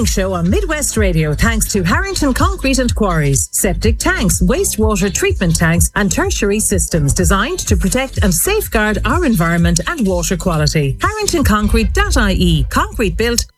morning show on Midwest Radio thanks to Harrington Concrete and Quarries. Septic tanks, wastewater treatment tanks and tertiary systems designed to protect and safeguard our environment and water quality. HarringtonConcrete.ie. Concrete built,